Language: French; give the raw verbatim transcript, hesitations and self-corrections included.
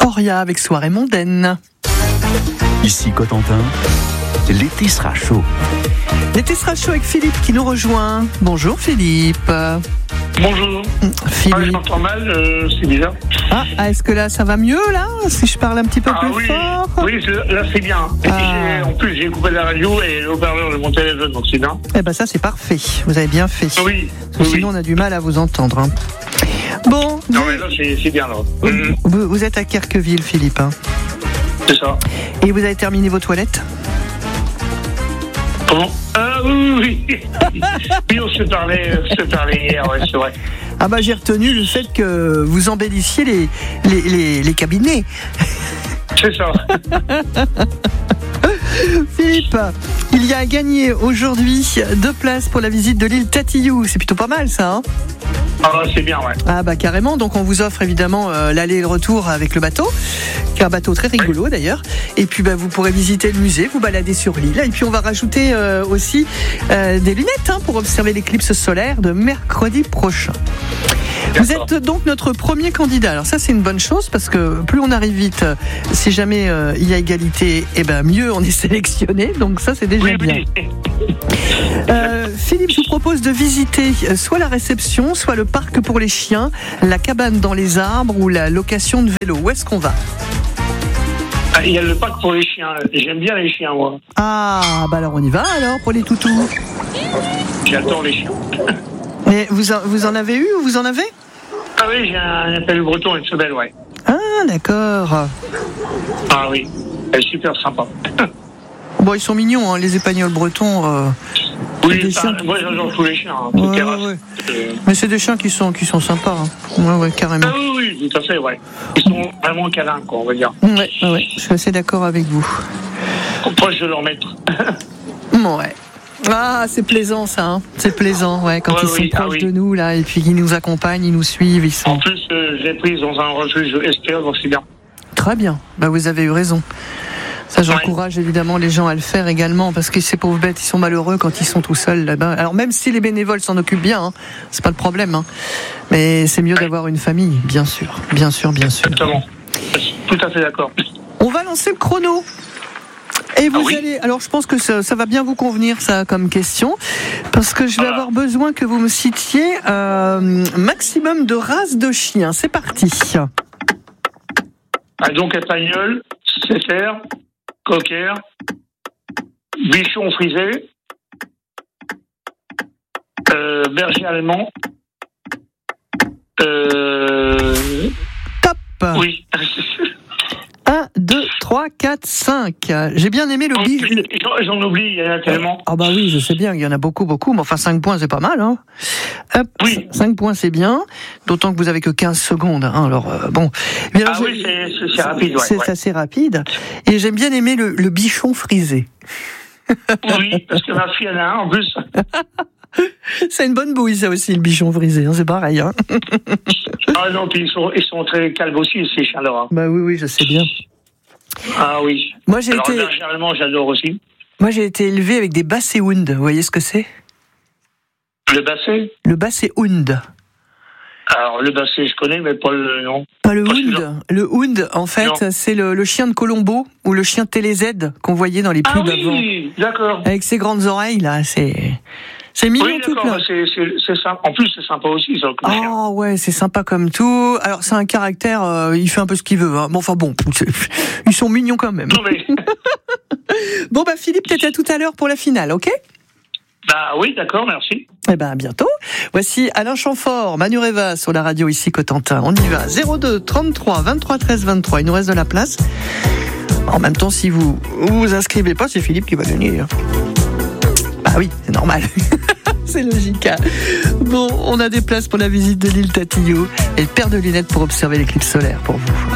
Euphoria avec Soirée mondaine. Ici Cotentin, l'été sera chaud. L'été sera chaud avec Philippe qui nous rejoint. Bonjour Philippe. Bonjour. Philippe. Ah, je m'entends mal, euh, c'est bizarre. Ah, est-ce que là ça va mieux là? Si je parle un petit peu ah, plus oui, fort. Oui, là c'est bien. Et Ah. j'ai- en plus j'ai coupé la radio et le haut-parleur de mon téléphone, donc c'est bien. Eh ben ça c'est parfait. Vous avez bien fait. Oui. Parce que oui. sinon on a du mal à vous entendre. hein. Bon, Non vous, mais là c'est, c'est bien là. Hum, vous- vous êtes à Kerqueville Philippe. hein. c'est ça. Et vous avez terminé vos toilettes? Comment? Ah oui, oui, oui. Oui, on se parlait, on se parlait hier, ouais, c'est vrai. Ah bah j'ai retenu le fait que vous embellissiez les, les, les, les cabinets. C'est ça. Philippe, il y a à gagner aujourd'hui deux places pour la visite de l'île Tatillou. C'est plutôt pas mal ça, hein? Ah c'est bien, ouais. Ah bah carrément, donc on vous offre évidemment euh, l'aller et le retour avec le bateau, qui est un bateau très rigolo d'ailleurs. Et puis bah, vous pourrez visiter le musée, vous balader sur l'île. Et puis on va rajouter euh, aussi euh, des lunettes hein, pour observer l'éclipse solaire de mercredi prochain. Vous D'accord. êtes donc notre premier candidat. Alors ça c'est une bonne chose parce que plus on arrive vite, si jamais euh, il y a égalité, et ben mieux on est sélectionné. Donc ça c'est déjà Oui, bien. oui. Euh, Philippe, je vous propose de visiter euh, soit la réception, soit le parc pour les chiens, la cabane dans les arbres ou la location de vélo. Où est-ce qu'on va? Ah, il y a le parc pour les chiens. J'aime bien les chiens, moi. Ah, bah alors on y va alors pour les toutous. J'adore les chiens. Mais vous en, vous en avez eu ou vous en avez? Ah oui, j'ai un appel breton et une femelle, ouais. Ah, d'accord. Ah oui, elle est super sympa. Bon, ils sont mignons, hein, les épagnols bretons. euh, Oui, des ça, chiens. moi j'adore tous les chiens. Hein, toutes Ouais, les ouais, races. ouais. Euh, Mais c'est des chiens qui sont, qui sont sympas. hein. Ouais, ouais, carrément. Ah oui, oui, tout à fait, ouais. Ils sont vraiment câlins, quoi, on va dire. Ouais, ouais, ouais, je suis assez d'accord avec vous. Proche de leur maître. Ouais. Ah, c'est plaisant ça, hein. C'est plaisant, ouais, quand Ouais, ils sont oui, ah proches oui. de nous là, et puis ils nous accompagnent, ils nous suivent, ils sont En plus, euh, j'ai prise dans un refuge S P A, donc c'est bien. très bien. Bah vous avez eu raison. Ça, j'encourage évidemment les gens à le faire également, parce que ces pauvres bêtes, ils sont malheureux quand ils sont tout seuls là-bas. Alors même si les bénévoles s'en occupent bien, hein, c'est pas le problème, hein. Mais c'est mieux Ouais. d'avoir une famille, bien sûr, bien sûr, bien sûr. Exactement. Tout à fait d'accord. On va lancer le chrono. Et vous Ah oui allez, alors je pense que ça, ça va bien vous convenir ça comme question, parce que je vais Ah. avoir besoin que vous me citiez euh, maximum de races de chiens. C'est parti. Ah, donc, espagnol, setter, cocker, bichon frisé, euh, berger allemand, euh, Top. oui. un, deux, trois, quatre, cinq. J'ai bien aimé le biche. J'en, j'en oublie, il y en a tellement. Ah bah oui, je sais bien, il y en a beaucoup, beaucoup, mais enfin cinq points, c'est pas mal, hein. Hop, Oui. cinq points, c'est bien, d'autant que vous avez que quinze secondes, hein, alors euh, bon. Mais alors, Ah oui, j'ai- c'est, c'est, c'est rapide, ouais. C'est ouais. assez rapide, et j'aime bien aimer le, le bichon frisé. Oui, parce que ma fille, elle a un en plus. C'est une bonne bouille, ça aussi, le bichon frisé, hein, c'est pareil, hein. Ah non, puis ils sont, ils sont très calmes aussi, ces chiens-là. hein. Bah oui, oui, je sais bien. Ah oui. Moi, j'ai Alors, été, le berger allemand, j'adore aussi. moi, j'ai été élevé avec des basset-hound, vous voyez ce que c'est? Le basset. Le basset-hound. Alors, le basset, je connais, mais pas le nom. Pas le Pas hound. celui-là. Le hound, en fait, Non. c'est le, le chien de Colombo, ou le chien Télé Z qu'on voyait dans les Ah pubs avant. oui, d'accord. Avec ses grandes oreilles, là, c'est, c'est mignon Oui, tout d'accord, là. bah, c'est, c'est, c'est sympa. En plus, c'est sympa aussi, ça, comme chien. Oh ouais, c'est sympa comme tout. Alors c'est un caractère, euh, il fait un peu ce qu'il veut. Hein. Bon, enfin bon, c'est- ils sont mignons quand même. Non, mais, Bon bah Philippe, peut-être à tout à l'heure pour la finale, ok? bah oui, d'accord, merci. Eh ben à bientôt. Voici Alain Chamfort, Manu Reva sur la radio ici Cotentin. On y va. zéro deux trente-trois vingt-trois treize vingt-trois. Il nous reste de la place. En même temps, si vous vous inscrivez pas, c'est Philippe qui va gagner. Bah oui, c'est normal. C'est logique. Hein. Bon, on a des places pour la visite de l'île Tatillou et le paire de lunettes pour observer l'éclipse solaire pour vous.